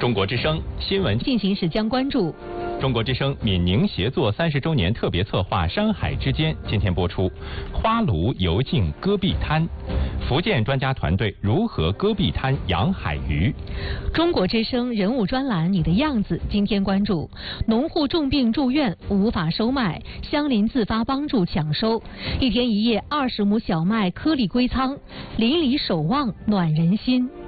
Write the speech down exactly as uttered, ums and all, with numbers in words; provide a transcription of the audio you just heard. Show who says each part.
Speaker 1: 中国之声新闻
Speaker 2: 进行时将关注。
Speaker 1: 中国之声闽宁协作三十周年特别策划《山海之间》今天播出。花炉游进戈壁滩，福建专家团队如何戈壁滩养海鱼？
Speaker 2: 中国之声人物专栏《你的样子》今天关注：农户重病住院无法收麦，乡邻自发帮助抢收。一天一夜二十亩小麦颗粒归仓，邻里守望暖人心。